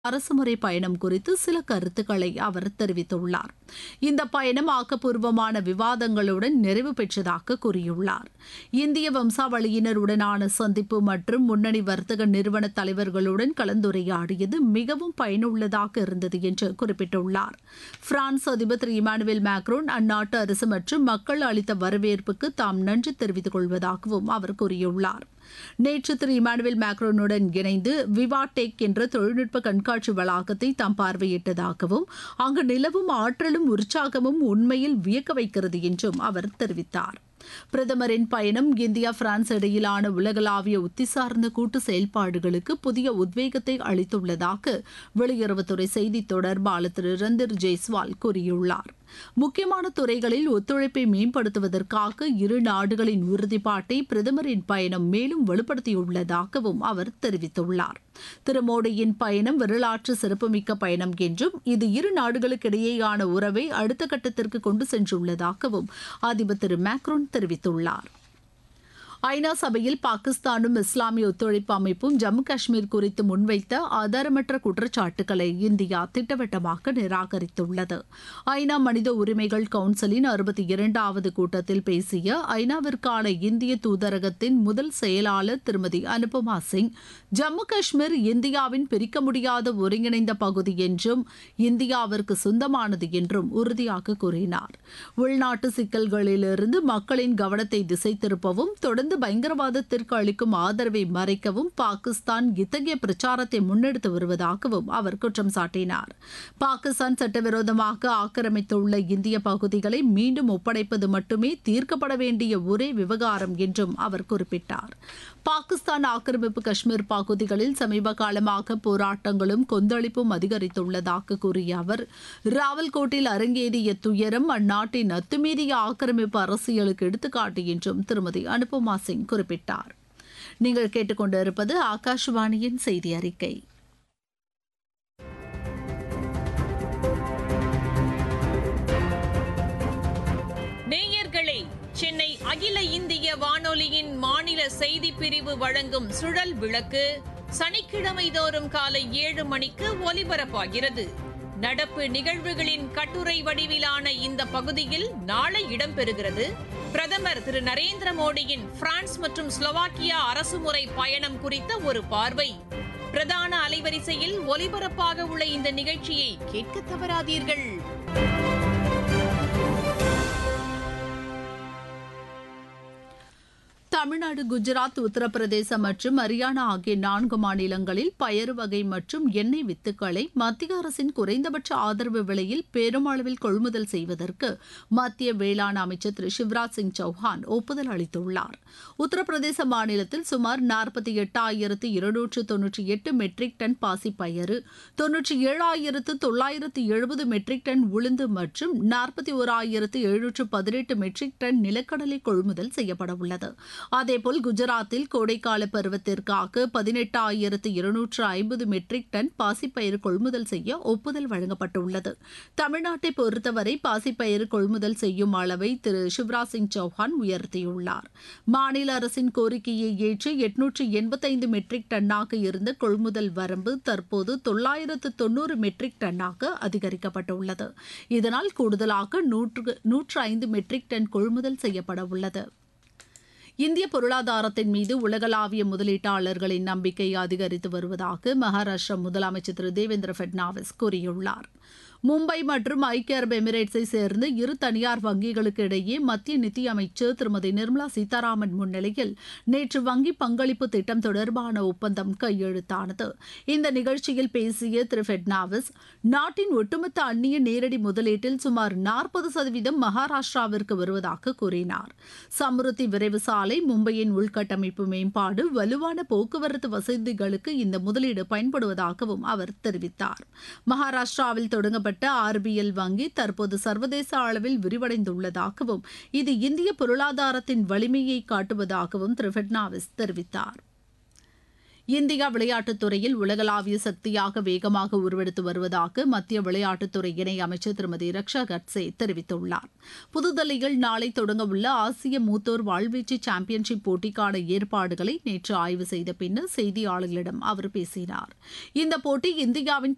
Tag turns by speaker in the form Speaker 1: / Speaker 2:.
Speaker 1: அரசுமுறை பயணம் குறித்து சில கருத்துக்களை அவர் தெரிவித்துள்ளார். இந்த பயணம் ஆக்கப்பூர்வமான விவாதங்களுடன் நிறைவு பெற்றதாக கூறியுள்ளார். இந்திய வம்சாவளியினருடனான சந்திப்பு மற்றும் முன்னணி வர்த்தக நிறுவன தலைவர்களுடன் கலந்துரையாடியது மிகவும் பயனுள்ளதாக இருந்தது என்று குறிப்பிட்டுள்ளார். பிரான்ஸ் அதிபர் திரு இமானுவேல் மேக்ரோன் அந்நாட்டு அரசு மற்றும் மக்கள் அளித்த வரவேற்புக்கு தாம் நன்றி தெரிவித்துக் கொள்வதாகவும் அவர் கூறியுள்ளார். நேற்று திரு இமானுவேல் மேக்ரோனுடன் இணைந்து விவாடெக் என்ற தொழில்நுட்ப கண்காட்சி வளாகத்தை தாம் பார்வையிட்டதாகவும் அங்கு நிலவும் ஆற்றலும் உற்சாகமும் உண்மையில் வியக்க வைக்கிறது என்றும் அவர் தெரிவித்தார். பிரதமரின் பயணம் இந்தியா பிரான்ஸ் இடையிலான உலகளாவிய உத்தி சார்ந்த கூட்டு செயல்பாடுகளுக்கு புதிய உத்வேகத்தை அளித்துள்ளதாக வெளியுறவுத்துறை செய்தி தொடர்பாளர் திரு ரந்தீர் ஜெய்ஸ்வால் கூறியுள்ளார். முக்கியமான துறைகளில் ஒத்துழைப்பை மேம்படுத்துவதற்காக இரு நாடுகளின் உறுதிப்பாட்டை பிரதமரின் பயணம் மேலும் வலுப்படுத்தியுள்ளதாகவும் அவர் தெரிவித்துள்ளார். திரு மோடியின் பயணம் வரலாற்று சிறப்புமிக்க பயணம் என்றும் இது இரு நாடுகளுக்கிடையேயான உறவை அடுத்த கட்டத்திற்கு கொண்டு சென்றுள்ளதாகவும் அதிபர் திரு மேக்ரோன் தெரிவித்துள்ளார். ஐநா சபையில் பாகிஸ்தானும் இஸ்லாமிய ஒத்துழைப்பு அமைப்பும் ஜம்மு காஷ்மீர் குறித்து முன்வைத்த ஆதாரமற்ற குற்றச்சாட்டுக்களை இந்தியா திட்டவட்டமாக நிராகரித்துள்ளது. ஐநா மனித உரிமைகள் கவுன்சிலின் 62வது கூட்டத்தில் பேசிய ஐநாவிற்கான இந்திய தூதரகத்தின் முதல் செயலாளர் திருமதி அனுபமா சிங், ஜம்மு காஷ்மீர் இந்தியாவின் பிரிக்க முடியாத ஒருங்கிணைந்த பகுதி என்றும் இந்தியாவிற்கு சொந்தமானது என்றும் உறுதியாக கூறினார். உள்நாட்டு சிக்கல்களிலிருந்து மக்களின் கவனத்தை திசை திருப்பவும் தொடர்ந்து பயங்கரவாதத்திற்கு அளிக்கும் ஆதரவை மறைக்கவும் பாகிஸ்தான் இத்தகைய பிரச்சாரத்தை முன்னெடுத்து வருவதாகவும் அவர் குற்றம் சாட்டினார். பாகிஸ்தான் சட்டவிரோதமாக ஆக்கிரமித்துள்ள இந்திய பகுதிகளை மீண்டும் ஒப்படைப்பது மட்டுமே தீர்க்கப்பட வேண்டிய ஒரே விவகாரம் என்றும் அவர் குறிப்பிட்டார். பாகிஸ்தான் ஆக்கிரமிப்பு காஷ்மீர் பகுதிகளில் சமீப காலமாக போராட்டங்களும் கொந்தளிப்பும் அதிகரித்துள்ளதாக கூறிய அவர், ராவல்கோட்டில் அரங்கேறிய துயரம் அந்நாட்டின் அத்துமீறிய ஆக்கிரமிப்பு அரசியலுக்கு எடுத்துக்காட்டு என்றும் திருமதி அனுபமா சிங் குறிப்பிட்டார். நீங்கள் கேட்டுக்கொண்டிருப்பது ஆகாஷவாணியின் செய்தி அறிக்கை.
Speaker 2: நேயர்களே, சென்னை அகில இந்திய வானொலியின் மாநில செய்திப் பிரிவு வழங்கும் சுழல் விளக்கு சனிக்கிழமை தோறும் காலை 7 மணிக்கு ஒலிபரப்பாகிறது. நடப்பு நிகழ்வுகளின் கட்டுரை வடிவிலான இந்த பகுதியில் நாளை இடம்பெறுகிறது. பிரதமர் திரு நரேந்திர மோடியின் பிரான்ஸ் மற்றும் ஸ்லோவாக்கியா அரசுமுறை பயணம் குறித்த ஒரு பார்வை. பிரதான அலைவரிசையில் ஒலிபரப்பாக உள்ள இந்த நிகழ்ச்சியை கேட்க தவறாதீர்கள்.
Speaker 1: தமிழ்நாடு, குஜராத், உத்தரப்பிரதேசம் மற்றும் ஹரியானா ஆகிய 4 மாநிலங்களில் பயறு வகை மற்றும் எண்ணெய் வித்துக்களை மத்திய அரசின் குறைந்தபட்ச ஆதரவு விலையில் பெருமளவில் கொள்முதல் செய்வதற்கு மத்திய வேளாண் அமைச்சர் திரு சிவராஜ் சிங் சௌஹான் ஒப்புதல் அளித்துள்ளார். உத்தரப்பிரதேச மாநிலத்தில் சுமார் 48,298 மெட்ரிக் டன் பாசிப்பயறு, 97,970 மெட்ரிக் டன் உளுந்து மற்றும் 41,718 மெட்ரிக் டன் நிலக்கடலை கொள்முதல் செய்யப்பட உள்ளது. அதேபோல் குஜராத்தில் கோடைக்கால பருவத்திற்காக 18,250 மெட்ரிக் டன் பாசிப்பயிறு கொள்முதல் செய்ய ஒப்புதல் வழங்கப்பட்டுள்ளது. தமிழ்நாட்டை பொறுத்தவரை பாசிப்பயிறு கொள்முதல் செய்யும் அளவை திரு சிவராஜ் சிங் சௌஹான் உயர்த்தியுள்ளார். மாநில அரசின் கோரிக்கையை ஏற்று 885 மெட்ரிக் டன்னாக இருந்த கொள்முதல் வரம்பு தற்போது 990 மெட்ரிக் டன்னாக அதிகரிக்கப்பட்டுள்ளது. இதனால் கூடுதலாக 105 மெட்ரிக் டன் கொள்முதல் செய்யப்பட உள்ளது. இந்திய பொருளாதாரத்தின் மீது உலகளாவிய முதலீட்டாளர்களின் நம்பிக்கை அதிகரித்து வருவதாக மகாராஷ்டிரா முதலமைச்சர் திரு தேவேந்திர பட்னாவிஸ் கூறியுள்ளார். மும்பை மற்றும் ஐக்கிய அரபு எமிரேட்ஸை சேர்ந்த இரு தனியார் வங்கிகளுக்கு இடையே மத்திய நிதியமைச்சர் திருமதி நிர்மலா சீதாராமன் முன்னிலையில் நேற்று வங்கி பங்களிப்பு திட்டம் தொடர்பான ஒப்பந்தம் கையெழுத்தானது. இந்த நிகழ்ச்சியில் பேசிய திரு பட்னாவிஸ், நாட்டின் ஒட்டுமொத்த அந்நிய நேரடி முதலீட்டில் சுமார் 40% மகாராஷ்டிராவிற்கு வருவதாக கூறினார். சம்ருத்தி விரைவு சாலை, மும்பையின் உள்கட்டமைப்பு மேம்பாடு, வலுவான போக்குவரத்து வசதிகளுக்கு இந்த முதலீடு பயன்படுவதாகவும் அவர் தெரிவித்தார். மகாராஷ்டிராவில் தொடங்கப்பட்ட RBL வங்கி தற்போது சர்வதேச அளவில் விரிவடைந்துள்ளதாகவும் இது இந்திய பொருளாதாரத்தின் வலிமையை காட்டுவதாகவும் திரு பட்னாவிஸ் தெரிவித்தார். இந்தியா விளையாட்டுத் துறையில் உலகளாவிய சக்தியாக வேகமாக உருவெடுத்து வருவதாக மத்திய விளையாட்டுத்துறை இணை அமைச்சர் திருமதி ரக்ஷா கட்சே தெரிவித்துள்ளார். புதுதில்லியில் நாளை தொடங்கவுள்ள ஆசிய மூத்தோர் வாழ்வீச்சு சாம்பியன்ஷிப் போட்டிக்கான ஏற்பாடுகளை நேற்று ஆய்வு செய்த பின்னர் செய்தியாளர்களிடம் அவர் பேசினார். இந்த போட்டி இந்தியாவின்